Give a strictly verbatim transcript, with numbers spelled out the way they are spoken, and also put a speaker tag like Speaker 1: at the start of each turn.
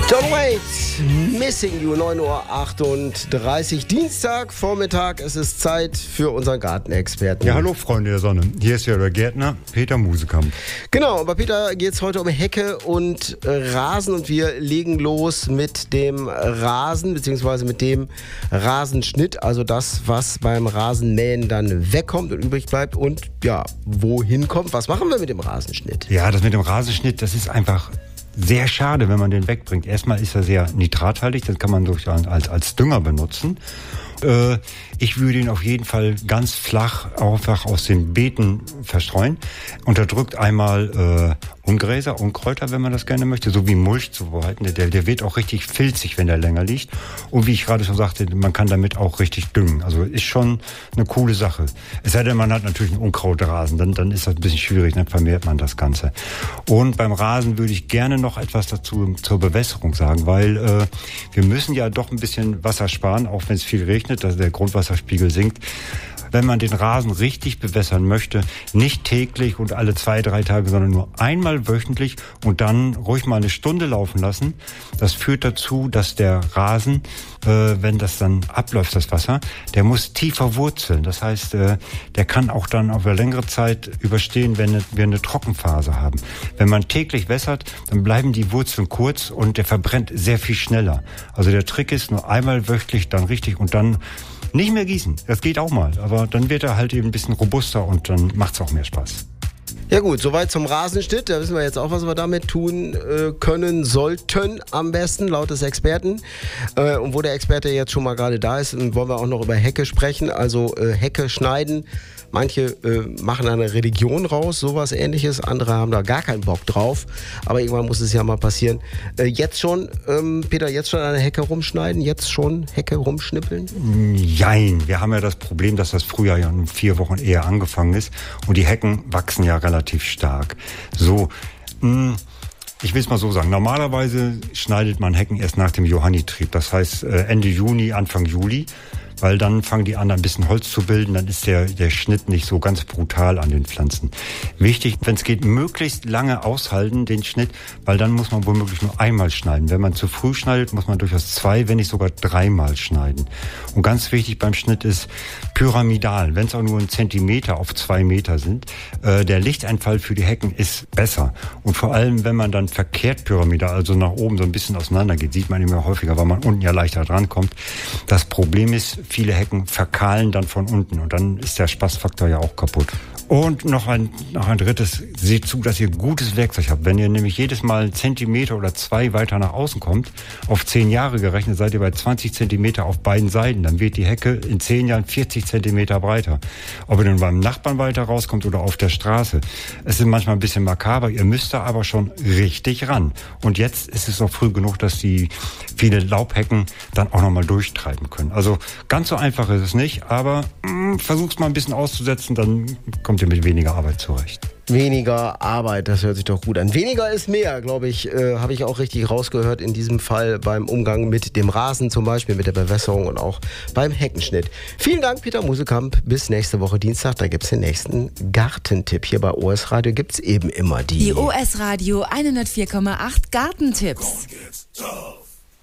Speaker 1: John Waits, Missing You, neun Uhr achtunddreißig, Dienstag, Vormittag. Es ist Zeit für unseren Gartenexperten.
Speaker 2: Ja, hallo Freunde der Sonne. Hier ist ja der Gärtner Peter Musekamp.
Speaker 1: Genau, bei Peter geht es heute um Hecke und Rasen und wir legen los mit dem Rasen, beziehungsweise mit dem Rasenschnitt, also das, was beim Rasenmähen dann wegkommt und übrig bleibt und ja, wohin kommt. Was machen wir mit dem Rasenschnitt?
Speaker 2: Ja, das mit dem Rasenschnitt, das ist einfach sehr schade, wenn man den wegbringt. Erstmal ist er sehr nitrathaltig, das kann man durchaus als, als Dünger benutzen. Äh, ich würde ihn auf jeden Fall ganz flach einfach aus den Beeten verstreuen. Unterdrückt einmal äh, Ungräser, Unkräuter, wenn man das gerne möchte, so wie Mulch zu behalten. Der, der wird auch richtig filzig, wenn der länger liegt. Und wie ich gerade schon sagte, man kann damit auch richtig düngen. Also ist schon eine coole Sache. Es sei denn, man hat natürlich einen Unkrautrasen, dann, dann ist das ein bisschen schwierig, dann vermehrt man das Ganze. Und beim Rasen würde ich gerne noch etwas dazu zur Bewässerung sagen, weil äh, wir müssen ja doch ein bisschen Wasser sparen, auch wenn es viel regnet, dass der Grundwasserspiegel sinkt. Wenn man den Rasen richtig bewässern möchte, nicht täglich und alle zwei, drei Tage, sondern nur einmal wöchentlich und dann ruhig mal eine Stunde laufen lassen. Das führt dazu, dass der Rasen, äh, wenn das dann abläuft, das Wasser, der muss tiefer wurzeln. Das heißt, äh, der kann auch dann auf eine längere Zeit überstehen, wenn wir eine Trockenphase haben. Wenn man täglich wässert, dann bleiben die Wurzeln kurz und der verbrennt sehr viel schneller. Also der Trick ist nur einmal wöchentlich, dann richtig und dann nicht mehr gießen, das geht auch mal, aber dann wird er halt eben ein bisschen robuster und dann macht es auch mehr Spaß.
Speaker 1: Ja gut, soweit zum Rasenschnitt. Da wissen wir jetzt auch, was wir damit tun äh, können sollten, am besten, laut des Experten. Äh, und wo der Experte jetzt schon mal gerade da ist, wollen wir auch noch über Hecke sprechen, also äh, Hecke schneiden. Manche äh, machen eine Religion raus, sowas Ähnliches. Andere haben da gar keinen Bock drauf. Aber irgendwann muss es ja mal passieren. Äh, jetzt schon, ähm, Peter, jetzt schon eine Hecke rumschneiden? Jetzt schon Hecke rumschnippeln?
Speaker 2: Jein. Wir haben ja das Problem, dass das Frühjahr ja in vier Wochen eher angefangen ist. Und die Hecken wachsen ja relativ stark. So, mh. Ich will es mal so sagen, normalerweise schneidet man Hecken erst nach dem Johannitrieb. Das heißt Ende Juni, Anfang Juli. Weil dann fangen die an, ein bisschen Holz zu bilden, dann ist der, der Schnitt nicht so ganz brutal an den Pflanzen. Wichtig, wenn es geht, möglichst lange aushalten, den Schnitt, weil dann muss man womöglich nur einmal schneiden. Wenn man zu früh schneidet, muss man durchaus zwei, wenn nicht sogar dreimal schneiden. Und ganz wichtig beim Schnitt ist pyramidal, wenn es auch nur ein Zentimeter auf zwei Meter sind. Äh, der Lichteinfall für die Hecken ist besser. Und vor allem, wenn man dann verkehrt pyramidal, also nach oben so ein bisschen auseinander geht, sieht man immer häufiger, weil man unten ja leichter drankommt. Das Problem ist, viele Hecken verkahlen dann von unten und dann ist der Spaßfaktor ja auch kaputt. Und noch ein, noch ein drittes, seht zu, dass ihr gutes Werkzeug habt. Wenn ihr nämlich jedes Mal einen Zentimeter oder zwei weiter nach außen kommt, auf zehn Jahre gerechnet seid ihr bei zwanzig Zentimeter auf beiden Seiten. Dann wird die Hecke in zehn Jahren vierzig Zentimeter breiter. Ob ihr dann beim Nachbarn weiter rauskommt oder auf der Straße. Es ist manchmal ein bisschen makaber, ihr müsst da aber schon richtig ran. Und jetzt ist es noch früh genug, dass die viele Laubhecken dann auch nochmal durchtreiben können. Also ganz so einfach ist es nicht, aber mh, versucht's mal ein bisschen auszusetzen, dann kommt ihr mit weniger Arbeit zurecht.
Speaker 1: Weniger Arbeit, das hört sich doch gut an. Weniger ist mehr, glaube ich, äh, habe ich auch richtig rausgehört in diesem Fall beim Umgang mit dem Rasen, zum Beispiel mit der Bewässerung und auch beim Heckenschnitt. Vielen Dank, Peter Musekamp. Bis nächste Woche Dienstag, da gibt es den nächsten Gartentipp. Hier bei O S Radio gibt es eben immer die...
Speaker 3: Die O S Radio hundertvier Komma acht Gartentipps.